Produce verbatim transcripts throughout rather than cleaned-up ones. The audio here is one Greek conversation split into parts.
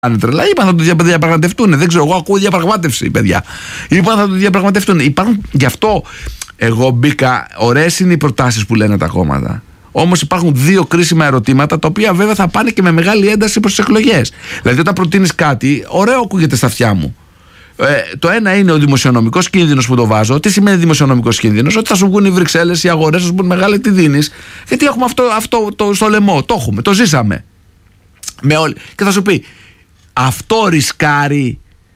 είναι τρελά. Είπαν θα το διαπραγματευτούν. Δεν ξέρω, εγώ ακούω διαπραγμάτευση, παιδιά. Είπαν θα το διαπραγματευτούν. Υπάρχουν, γι' αυτό εγώ μπήκα. Ωραίες είναι οι προτάσεις που λένε τα κόμματα. Όμως υπάρχουν δύο κρίσιμα ερωτήματα, τα οποία βέβαια θα πάνε και με μεγάλη ένταση προς τις εκλογές. Δηλαδή, όταν προτείνεις κάτι, ωραίο ακούγεται στα αυτιά μου. Ε, το ένα είναι ο δημοσιονομικός κίνδυνος που το βάζω. Τι σημαίνει δημοσιονομικός κίνδυνος? Ότι θα σου βγουν οι Βρυξέλλες, οι αγορές θα σου πούν μεγάλη, τι δίνεις. Γιατί έχουμε αυτό, αυτό το, στο λαιμό. Το έχουμε, το ζήσαμε. Με όλη. Και θα σου πει, αυτό ρισκάρει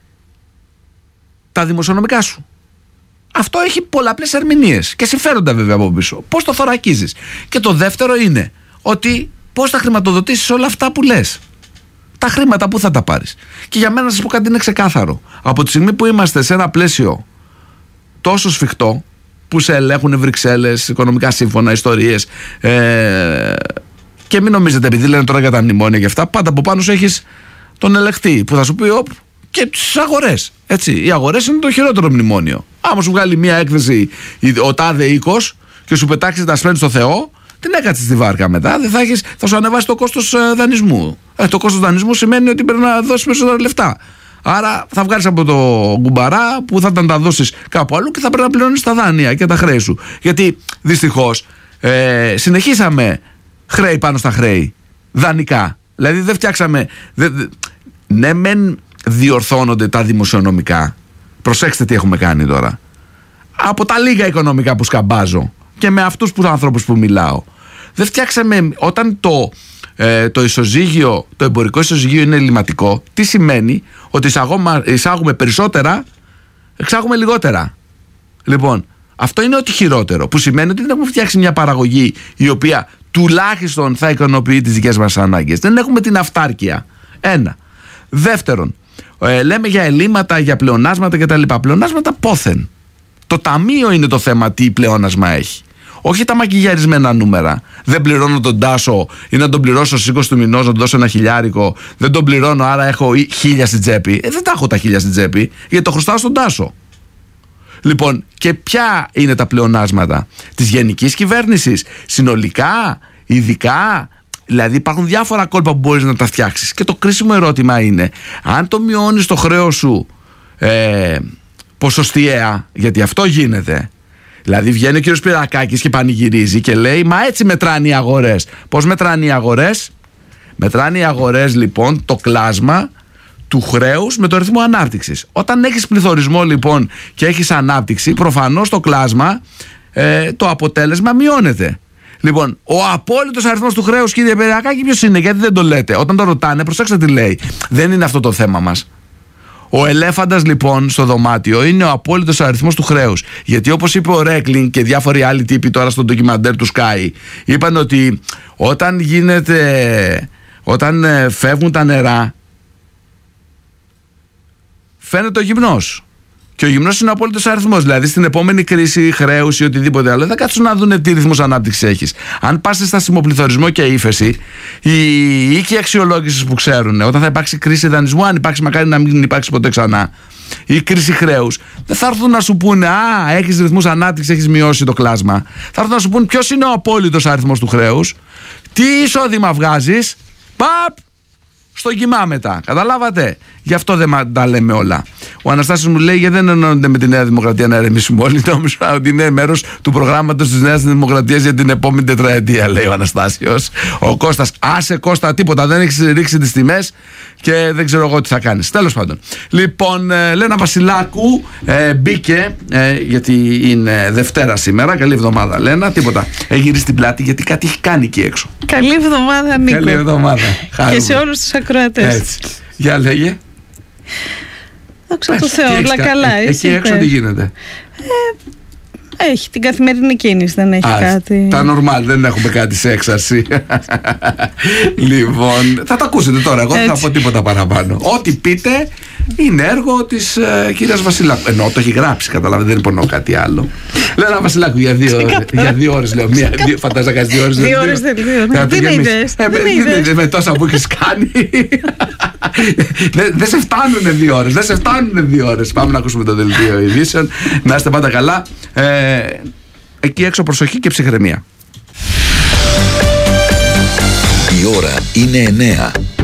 τα δημοσιονομικά σου. Αυτό έχει πολλαπλές ερμηνείες και συμφέροντα βέβαια από πίσω. Πώς το θωρακίζεις? Και το δεύτερο είναι ότι πώς θα χρηματοδοτήσεις όλα αυτά που λες. Τα χρήματα που θα τα πάρεις. Και για μένα να σας πω κάτι είναι ξεκάθαρο. Από τη στιγμή που είμαστε σε ένα πλαίσιο τόσο σφιχτό, που σε ελέγχουν Βρυξέλλες, οικονομικά σύμφωνα, ιστορίες, ε, και μην νομίζετε επειδή λένε τώρα για τα μνημόνια και αυτά, πάντα από πάνω σου έχεις τον ελεγχτή που θα σου πει οπ, και τις αγορές. Έτσι. Οι αγορές είναι το χειρότερο μνημόνιο. Άμα σου βγάλει μια έκθεση ο τάδε οίκος και σου πετάξει τα σπέντ στο Θεό, την έκατσεις στη βάρκα μετά. Δεν θα, έχεις, θα σου ανεβάσει το κόστος ε, δανεισμού. Ε, το κόστος δανεισμού σημαίνει ότι πρέπει να δώσεις περισσότερα λεφτά. Άρα θα βγάλεις από το κουμπαρά που θα τα δώσεις κάπου αλλού και θα πρέπει να πληρώνεις τα δάνεια και τα χρέη σου. Γιατί δυστυχώς ε, συνεχίσαμε χρέη πάνω στα χρέη. Δανεικά. Δηλαδή δεν φτιάξαμε. Δε, δε, ναι, μεν διορθώνονται τα δημοσιονομικά. Προσέξτε τι έχουμε κάνει τώρα. Από τα λίγα οικονομικά που σκαμπάζω και με αυτούς τους ανθρώπους που μιλάω. Δεν φτιάξαμε. Όταν το, ε, το ισοζύγιο, το εμπορικό ισοζύγιο είναι ελληματικό, τι σημαίνει? Ότι εισάγουμε, εισάγουμε περισσότερα, εξάγουμε λιγότερα. Λοιπόν, αυτό είναι ό,τι χειρότερο. Που σημαίνει ότι δεν έχουμε φτιάξει μια παραγωγή η οποία τουλάχιστον θα ικανοποιεί τις δικές μας ανάγκες. Δεν έχουμε την αυτάρκεια. Ένα. Δεύτερον, ε, λέμε για ελλείμματα, για πλεονάσματα κτλ. Πλεονάσματα πόθεν. Το ταμείο είναι το θέμα τι πλεόνασμα έχει. Όχι τα μακιγιαρισμένα νούμερα. Δεν πληρώνω τον Τάσο ή να τον πληρώσω στις είκοσι του μηνός να του δώσω ένα χιλιάρικο. Δεν τον πληρώνω, άρα έχω χίλια στην τσέπη. Ε, δεν τα έχω τα χίλια στην τσέπη, γιατί το χρωστάω στον Τάσο. Λοιπόν, και ποια είναι τα πλεονάσματα της γενικής κυβέρνησης? Συνολικά, ειδικά. Δηλαδή υπάρχουν διάφορα κόλπα που μπορείς να τα φτιάξεις. Και το κρίσιμο ερώτημα είναι, αν το μειώνεις το χρέος σου ε, ποσοστιαία, γιατί αυτό γίνεται. Δηλαδή βγαίνει ο κύριος Πυρακάκης και πανηγυρίζει και λέει, μα έτσι μετράνε οι αγορές. Πώς μετράνε οι αγορές? Μετράνε οι αγορές λοιπόν το κλάσμα του χρέους με το ρυθμό ανάπτυξης. Όταν έχεις πληθωρισμό λοιπόν και έχεις ανάπτυξη, προφανώς το κλάσμα, ε, το αποτέλεσμα μειώνεται. Λοιπόν, ο απόλυτος αριθμός του χρέους, κύριε Πυριακάκη, ποιος είναι? Γιατί δεν το λέτε? Όταν το ρωτάνε, προσέξτε τι λέει. Δεν είναι αυτό το θέμα μας. Ο ελέφαντας λοιπόν στο δωμάτιο είναι ο απόλυτος αριθμός του χρέους. Γιατί όπως είπε ο Ρέκλινγκ και διάφοροι άλλοι τύποι τώρα στο ντοκιμαντέρ του Sky, είπαν ότι όταν γίνεται, όταν φεύγουν τα νερά, φαίνεται ο γυμνός. Και ο γυμνός είναι ο απόλυτος αριθμός. Δηλαδή στην επόμενη κρίση χρέους ή οτιδήποτε άλλο, δεν θα κάτσουν να δουν τι ρυθμούς ανάπτυξης έχεις. Αν πας σε στασιμοπληθωρισμό και ύφεση, οι οίκοι αξιολόγησης που ξέρουν, όταν θα υπάρξει κρίση δανεισμού, αν υπάρξει, μακάρι να μην υπάρξει ποτέ ξανά, ή κρίση χρέους, δεν θα έρθουν να σου πούνε, α, έχεις ρυθμούς ανάπτυξης, έχεις μειώσει το κλάσμα. Θα έρθουν να σου πούνε ποιος είναι ο απόλυτος αριθμός του χρέους, τι εισόδημα βγάζεις, παπ, στο κοιμά μετά. Καταλάβατε? Γι' αυτό δεν τα λέμε όλα. Ο Αναστάσιος μου λέει, γιατί δεν ενώνονται με τη Νέα Δημοκρατία να ερεμήσουμε όλοι? Νόμιζα ότι είναι μέρος του προγράμματος της Νέας Δημοκρατίας για την επόμενη τετραετία, λέει ο Αναστάσιος. Ο Κώστας, άσε Κώστα, τίποτα. Δεν έχεις ρίξει τις τιμές και δεν ξέρω εγώ τι θα κάνεις. Τέλος πάντων. Λοιπόν, ε, Λένα Βασιλάκου ε, μπήκε, ε, γιατί είναι Δευτέρα σήμερα. Καλή εβδομάδα, Λένα. Τίποτα. Έχει γυρίσει την πλάτη γιατί κάτι έχει κάνει εκεί έξω. Καλή εβδομάδα, Νίκο. Καλή εβδομάδα. Και σε όλους τους ακροατές. Έτσι. Για λέγε. Δόξα τω Θεώ, όλα καλά. Ε, εκεί έξω τι γίνεται? Ε, έχει την καθημερινή κίνηση, δεν έχει Α, κάτι. Τα normal, δεν έχουμε κάτι σε έξαρση. Λοιπόν, θα τα ακούσετε τώρα. Εγώ δεν θα πω τίποτα παραπάνω. Ό,τι πείτε είναι έργο της ε, κυρίας Βασιλάκου. Ενώ το έχει γράψει, καταλάβετε, δεν υπονοώ κάτι άλλο. Λέω ένα Βασιλάκου για δύο, για δύο ώρες, λέω. Μία, δύο, φαντάζα να κάνεις δύο ώρες. Δύο ώρες δεν λέω. Τι είναι είδες? Με τόσα που έχεις κάνει. Δεν σε φτάνουνε δύο ώρες. Δεν σε φτάνουνε δύο ώρες. Πάμε να ακούσουμε το δελτίο ειδήσεων. Να είστε πάντα καλά. Ε, εκεί έξω προσοχή και ψυχραιμία. Η ώρα είναι εννέα.